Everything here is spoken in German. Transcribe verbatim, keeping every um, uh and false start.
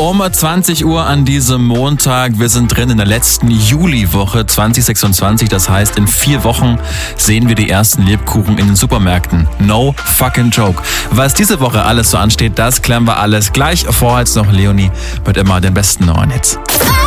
Um zwanzig Uhr an diesem Montag. Wir sind drin in der letzten Juliwoche zwanzig sechsundzwanzig. Das heißt, in vier Wochen sehen wir die ersten Lebkuchen in den Supermärkten. No fucking joke. Was diese Woche alles so ansteht, das klären wir alles gleich. Vorher jetzt noch Leonie mit immer den besten neuen Hits.